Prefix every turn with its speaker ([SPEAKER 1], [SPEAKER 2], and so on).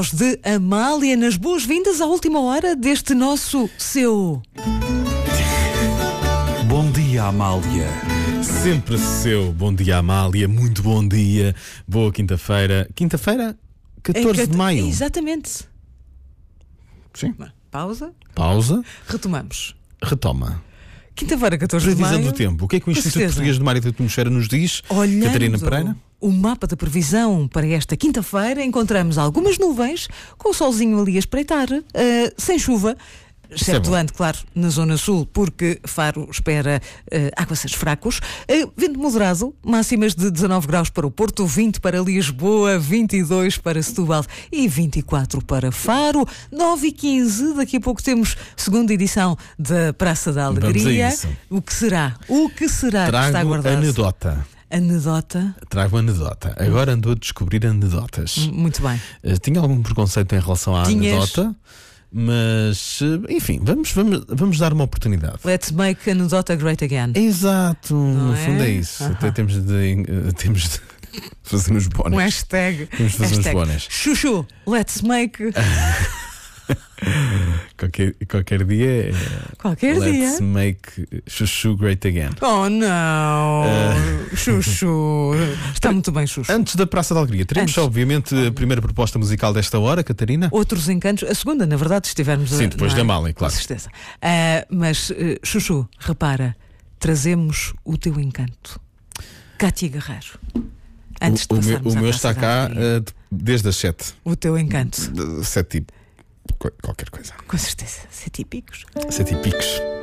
[SPEAKER 1] De Amália, nas boas-vindas à última hora deste nosso seu.
[SPEAKER 2] Bom dia, Amália.
[SPEAKER 3] Sempre seu. Bom dia, Amália. Muito bom dia. Boa quinta-feira. Quinta-feira, 14 de maio.
[SPEAKER 1] Exatamente.
[SPEAKER 3] Sim.
[SPEAKER 1] Pausa.
[SPEAKER 3] Pausa.
[SPEAKER 1] Retomamos.
[SPEAKER 3] Retoma.
[SPEAKER 1] Quinta-feira, 14 de maio.
[SPEAKER 3] Previsão do tempo. O que é que o Instituto Português do Mar e da Atmosfera nos diz?
[SPEAKER 1] Olhando
[SPEAKER 3] Catarina Pereira?
[SPEAKER 1] o mapa da previsão para esta quinta-feira, encontramos algumas nuvens, com o solzinho ali a espreitar, sem chuva, excetuando, claro, na zona sul, porque Faro espera aguaceiros fracos. Vento moderado, máximas de 19 graus para o Porto, 20 para Lisboa, 22 para Setúbal e 24 para Faro. 9h15, daqui a pouco temos segunda edição da Praça da Alegria.
[SPEAKER 3] Vamos a isso.
[SPEAKER 1] O que será? O que será que está
[SPEAKER 3] Trago
[SPEAKER 1] guardado?
[SPEAKER 3] anedota.
[SPEAKER 1] Anedota.
[SPEAKER 3] Trago anedota. Agora andou a descobrir anedotas.
[SPEAKER 1] Muito bem.
[SPEAKER 3] Tinha algum preconceito em relação à anedota, mas, enfim, vamos dar uma oportunidade.
[SPEAKER 1] Let's make anedota great again.
[SPEAKER 3] Exato, no
[SPEAKER 1] é?
[SPEAKER 3] fundo é isso. Até temos de fazer uns bónus.
[SPEAKER 1] Um hashtag.
[SPEAKER 3] Temos de fazer uns bónus.
[SPEAKER 1] Chuchu, let's make.
[SPEAKER 3] Qualquer dia.
[SPEAKER 1] Qualquer
[SPEAKER 3] Let's
[SPEAKER 1] dia.
[SPEAKER 3] make Chuchu great again.
[SPEAKER 1] Oh não! Chuchu. Está muito bem, Chuchu.
[SPEAKER 3] Antes da Praça da Alegria, teremos
[SPEAKER 1] Antes.
[SPEAKER 3] obviamente a primeira proposta musical desta hora, Catarina.
[SPEAKER 1] Outros encantos. A segunda, na verdade, se estivermos
[SPEAKER 3] Sim, depois
[SPEAKER 1] não
[SPEAKER 3] da Amália, claro.
[SPEAKER 1] Com certeza. Mas, Chuchu, repara, trazemos o teu encanto. Cátia Guerreiro. Antes de passarmos
[SPEAKER 3] o
[SPEAKER 1] à
[SPEAKER 3] meu
[SPEAKER 1] Praça
[SPEAKER 3] está
[SPEAKER 1] da
[SPEAKER 3] cá
[SPEAKER 1] Alegria.
[SPEAKER 3] desde as 7.
[SPEAKER 1] O teu encanto.
[SPEAKER 3] 7 tipo. Qualquer coisa.
[SPEAKER 1] Com certeza. 7 e picos.
[SPEAKER 3] 7 e picos.